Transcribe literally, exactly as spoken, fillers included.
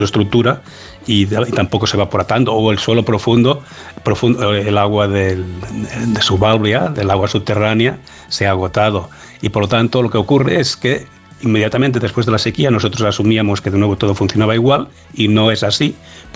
estructura y, de, y tampoco se va evaporando, o el suelo profundo, profundo el agua del, de Subalbia, del agua subterránea, se ha agotado. Y por lo tanto lo que ocurre es que inmediatamente después de la sequía nosotros asumíamos que de nuevo todo funcionaba igual y no es así.